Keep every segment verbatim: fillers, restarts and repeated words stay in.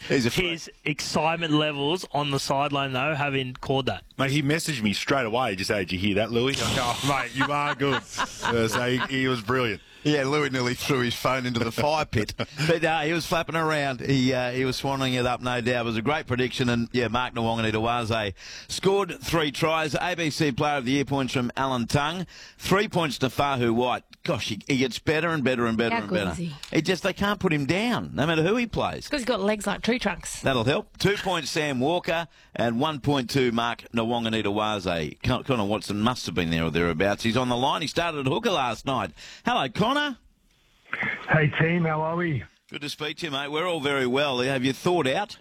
He's a his excitement levels on the sideline, though, having called that. Mate, he messaged me straight away. He just said, "Did you hear that, Louis?" I go, "Oh, mate, you are good." Uh, so he, he was brilliant. Yeah, Louis nearly threw his phone into the fire pit. But uh, he was flapping around. He uh, he was swanning it up, no doubt. It was a great prediction. And, yeah, Mark Nawaqanitawase scored three tries. A B C Player of the Year points from Alan Tung. Three points to Fahu White. Gosh, he, he gets better and better and better How and good better. is he? He just, they can't put him down, no matter who he plays. Because he's got legs like tree trunks. That'll help. Two points Sam Walker and one point two Mark Nawaqanitawase. Con- Connor Watson must have been there or thereabouts. He's on the line. He started at hooker last night. Hello, Connor. Hey team, how are we? Good to speak to you, mate. We're all very well. Have you thought out?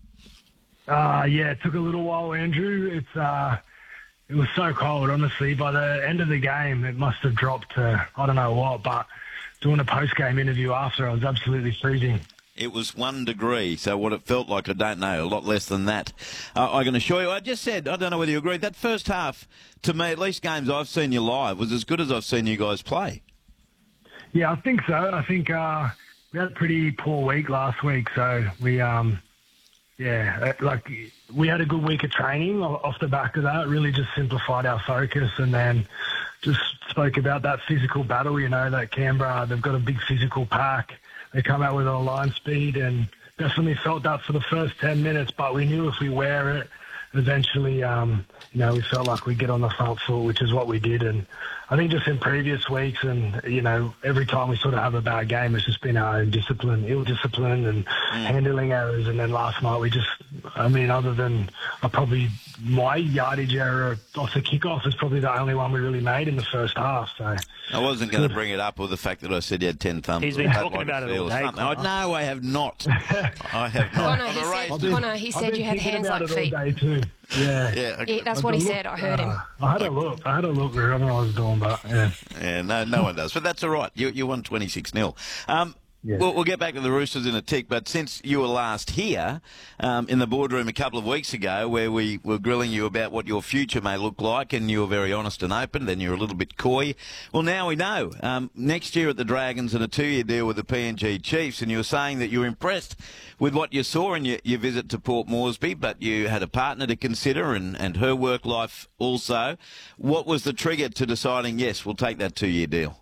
Uh, yeah, it took a little while, Andrew. It's uh, it was so cold, honestly. By the end of the game, it must have dropped to I don't know what, but doing a post-game interview after, I was absolutely freezing. It was one degree, so what it felt like, I don't know, a lot less than that. Uh, I can assure you, I just said, I don't know whether you agree, that first half, to me, at least games I've seen you live, was as good as I've seen you guys play. Yeah, I think so. I think uh, we had a pretty poor week last week, so we, um, yeah, like we had a good week of training off the back of that. Really just simplified our focus, and then just spoke about that physical battle. You know, that Canberra, they've got a big physical pack. They come out with a line speed, and definitely felt that for the first ten minutes. But we knew if we wear it, eventually, um, you know, we felt like we'd get on the front foot, which is what we did. And I think just in previous weeks and, you know, every time we sort of have a bad game, it's just been our own discipline, ill discipline and mm. handling errors. And then last night we just, I mean, other than uh, probably my yardage error off the kickoff is probably the only one we really made in the first half. So I wasn't going to bring it up with the fact that I said you had ten thumbs. He's been talking about it all day. I, no, I have not. I have not. Connor, he said, been, Connor, he said you had hands like feet. All day too. Yeah. Yeah, okay. Yeah, that's what he said. I heard him. Uh, I had a look. I had a look. I don't know what I was doing, but yeah. Yeah, no, no one does. But that's all right. You you won twenty-six nil. Um, yeah. we'll, we'll get back to the Roosters in a tick, but since you were last here um, in the boardroom a couple of weeks ago where we were grilling you about what your future may look like, and you were very honest and open, then you were a little bit coy. Well, now we know. Um, next year at the Dragons and a two-year deal with the P N G Chiefs, and you were saying that you were impressed with what you saw in your, your visit to Port Moresby, but you had a partner to consider and, and her work life also. What was the trigger to deciding, yes, we'll take that two-year deal?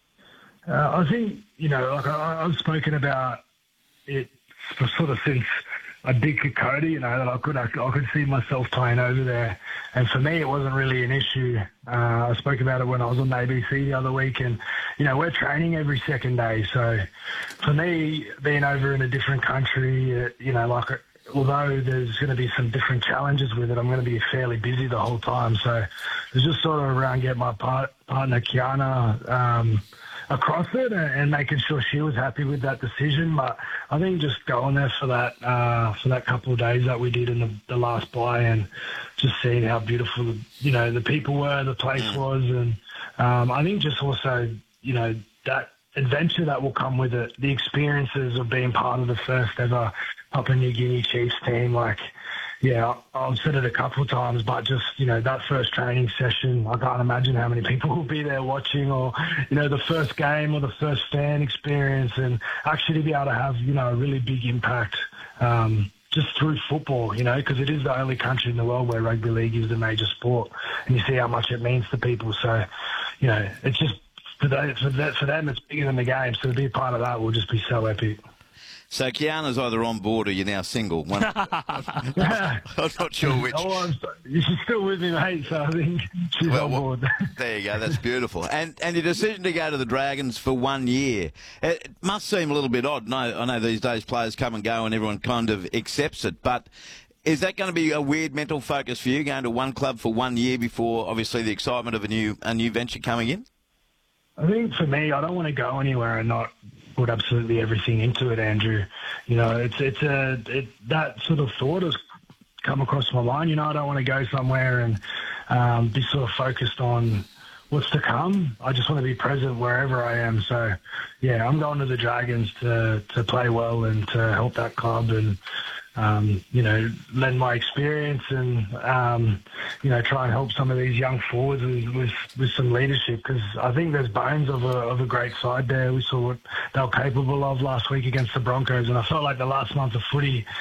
Uh, I think, you know, like I, I've spoken about it for sort of since I did Kokoda, you know, that I could I, I could see myself playing over there. And for me, it wasn't really an issue. Uh, I spoke about it when I was on A B C the other week, and, you know, we're training every second day. So for me, being over in a different country, uh, you know, like although there's going to be some different challenges with it, I'm going to be fairly busy the whole time. So it's just sort of around getting my part, partner, Kiana, um, across it and, and making sure she was happy with that decision. But I think just going there for that uh, for that couple of days that we did in the, the last buy, and just seeing how beautiful the, you know, the people were, the place was, and um, I think just also, you know, that adventure that will come with it, the experiences of being part of the first ever Papua New Guinea Chiefs team, like. Yeah, I've said it a couple of times, but just, you know, that first training session, I can't imagine how many people will be there watching, or, you know, the first game or the first fan experience, and actually to be able to have, you know, a really big impact um, just through football, you know, because it is the only country in the world where rugby league is the major sport, and you see how much it means to people. So, you know, it's just, for, they, for, that, for them, it's bigger than the game, so to be a part of that will just be so epic. So Kiana's either on board or you're now single. One, I'm not sure which. Oh, I'm, she's still with me, mate, so I think she's well, on board. Well, there you go. That's beautiful. And and your decision to go to the Dragons for one year, it must seem a little bit odd. No, I know these days players come and go and everyone kind of accepts it, but is that going to be a weird mental focus for you, going to one club for one year before, obviously, the excitement of a new a new venture coming in? I think for me, I don't want to go anywhere and not put absolutely everything into it, Andrew. You know, it's it's a it, that sort of thought has come across my mind. You know, I don't want to go somewhere and um, be sort of focused on what's to come. I just want to be present wherever I am. So, yeah, I'm going to the Dragons to to play well and to help that club and, um, you know, lend my experience and, um, you know, try and help some of these young forwards with, with, with some leadership, because I think there's bones of a, of a great side there. We saw what they were capable of last week against the Broncos, and I felt like the last month of footy